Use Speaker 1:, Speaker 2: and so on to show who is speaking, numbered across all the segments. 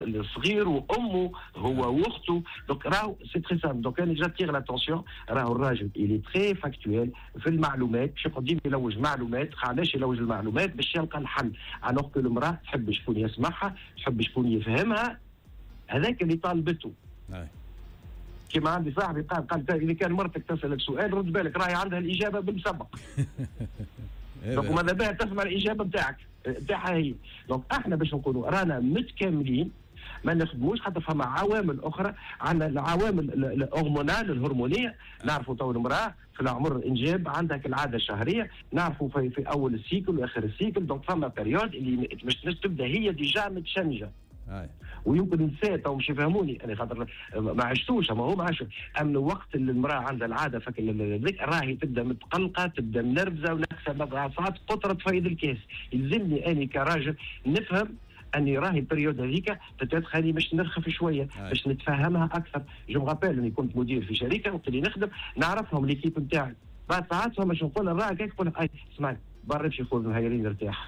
Speaker 1: الصغير وامه هو واخته. دونك راهو سي تري سامبل. دونك انا جاتيغ لاتونسيون راهو الراجل الي تري فاكتويل في المعلومات، باش يقعد ديما يلوج معلومات. علاش يلوج المعلومات؟ باش يلقى الحل. الوغ كو المراه تحب شكون يسمعها، تحب شكون يفهمها، هذاك اللي طالبته. كما عندي صاحبي قال اذا كان مرتك تسالك سؤال رد بالك راهي عندها الاجابه بالمسبق. دونك ماذا بها تسمع الاجابه نتاعها هي. دونك احنا باش نكونوا رانا متكاملين ما نخدموش، خاطر فما عوامل اخرى. عندنا العوامل الهرمونيه. نعرفوا تو المراه في العمر الانجاب عندها العاده الشهريه، نعرفوا في اول السيكل واخر السيكل. دونك فما بيريود اللي باش تبدا هي ديجا متشنجه. ويمكن نساء تو مش يفهموني انا خاطر ما عشتوش، ما هو ما عاشوا. اما وقت اللي المراه عندها العاده فك راهي تبدا متقلقه، تبدا منرفزه ونقصها مبلغ ساعات قطره فايد الكاس. يلزمني اني كراجل نفهم اني راهي البريود هذيك بتات خلي باش نرخف شويه باش نتفهمها اكثر. جو مغابيل اني كنت مدير في شركه وقت اللي نخدم نعرفهم ليكيب نتاعي. بعد ساعات فما باش نقول الراعي كيف يقول لك اسمعني برا باش ياخذ المهيرين ارتاح.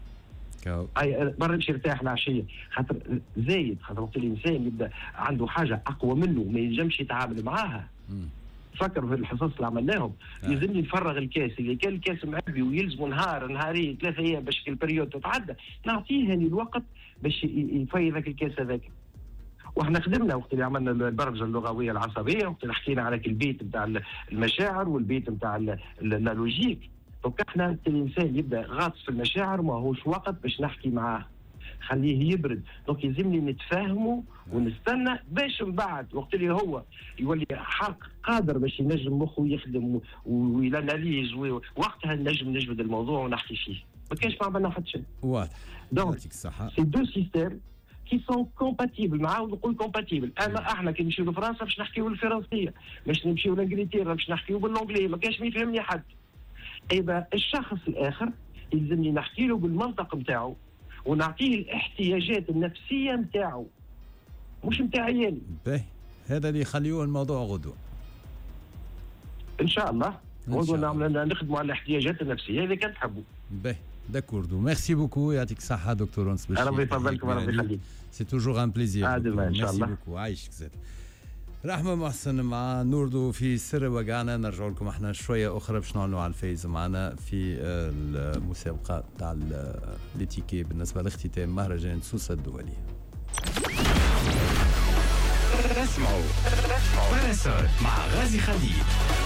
Speaker 1: برا باش يرتاح العشيه. خاطر زايد، خاطر وقت الانسان يبدا عنده حاجه اقوى منه ما ينجمش يتعامل معاها. فكروا في الحصص اللي عملناهم يلزمني نفرغ الكاس. اللي كان الكاس معبي ويلزموا نهارين 3 ايام باش البريود تتعدى، نعطيه يعني الوقت باش يفيض ذاك الكاس هذاك. واحنا خدمنا وقت اللي عملنا البرمجه اللغويه العصبيه، وقت اللي حكينا على البيت نتاع المشاعر والبيت نتاع اللوجيك. دونك احنا الانسان يبدا غاطس في المشاعر ما هوش وقت باش نحكي معاه، خليه يبرد. دونك يلزمني نتفاهموا ونستنى باش من بعد وقت اللي هو يولي حق قادر باش ينجم مخه يخدم ويلاناليز، وقتها نجم نجبد الموضوع ونحكي فيه. ما كانش ما عملنا حتى شيء.
Speaker 2: واضح.
Speaker 1: دونك سي دو سيستيم كي سون كومباتيبل. نعاود نقول كومباتيبل. اما احنا كي نمشيو لفرنسا باش نحكيو الفرنسيه، باش نمشيو لانجلترا باش نحكيو بالانجلي، ما كانش ما يفهمني حد. اذا الشخص الاخر يلزمني نحكي له بالمنطق نتاعو ونعطيه الاحتياجات النفسيه نتاعو مش نتاعي انا.
Speaker 2: باهي، هذا اللي يخليوه الموضوع غدوه
Speaker 1: ان شاء الله. غدوه نخدموا على الاحتياجات النفسيه اذا كان تحبوا.
Speaker 2: باهي داكوردو. ميرسي بوكو، يعطيك الصحه دكتور أنس بشير.
Speaker 1: ربي يفضلك وربي يخليك.
Speaker 2: سي توجور ان بليزير.
Speaker 1: ان شاء الله.
Speaker 2: بوكو. عايشك زاد. رحمة محسن مع نوردو في سر وقعنا. نرجع لكم احنا شوية أخرى باش نعلنوا على الفايز معنا في المسابقة تاع ليتيكي بالنسبة لاختتام مهرجان سوسة الدولي.
Speaker 3: اسمعوا باراسول مع غازي خليل.